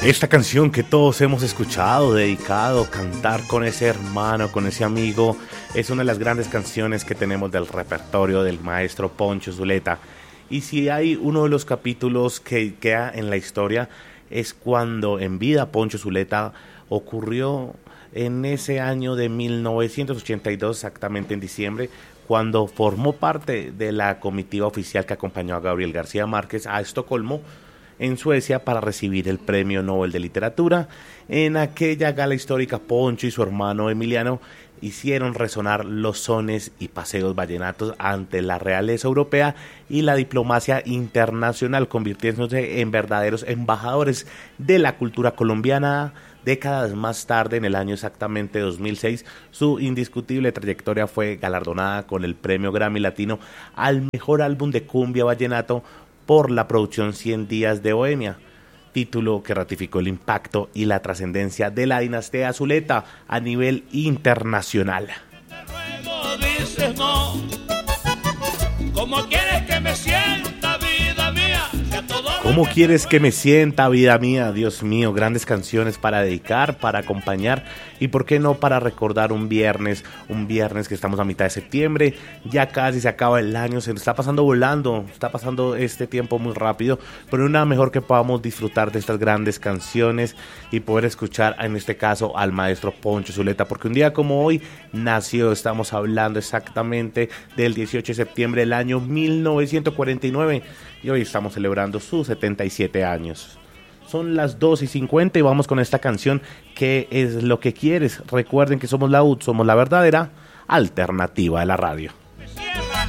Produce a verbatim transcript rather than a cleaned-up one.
Esta canción que todos hemos escuchado, dedicado, cantar con ese hermano, con ese amigo, es una de las grandes canciones que tenemos del repertorio del maestro Poncho Zuleta. Y si hay uno de los capítulos que queda en la historia, es cuando en vida Poncho Zuleta ocurrió en ese año de mil novecientos ochenta y dos, exactamente en diciembre, cuando formó parte de la comitiva oficial que acompañó a Gabriel García Márquez a Estocolmo, en Suecia, para recibir el Premio Nobel de Literatura. En aquella gala histórica, Poncho y su hermano Emiliano hicieron resonar los sones y paseos vallenatos ante la realeza europea y la diplomacia internacional, convirtiéndose en verdaderos embajadores de la cultura colombiana. Décadas más tarde, en el año exactamente dos mil seis, su indiscutible trayectoria fue galardonada con el Premio Grammy Latino al mejor álbum de cumbia vallenato por la producción cien días de Bohemia, título que ratificó el impacto y la trascendencia de la dinastía Zuleta a nivel internacional. Luego dices no, ¿cómo quieres que me sienta, vida mía? ¿Cómo quieres que me sienta, vida mía? Dios mío, grandes canciones para dedicar, para acompañar y por qué no para recordar un viernes, un viernes que estamos a mitad de septiembre, ya casi se acaba el año, se nos está pasando volando, está pasando este tiempo muy rápido, pero nada mejor que podamos disfrutar de estas grandes canciones y poder escuchar en este caso al maestro Poncho Zuleta, porque un día como hoy nació, estamos hablando exactamente del dieciocho de septiembre del año mil novecientos cuarenta y nueve y hoy estamos celebrando sus setenta y siete años. Son las dos y cincuenta y vamos con esta canción, ¿Qué es lo que quieres? Recuerden que somos la U T, somos la verdadera alternativa de la radio.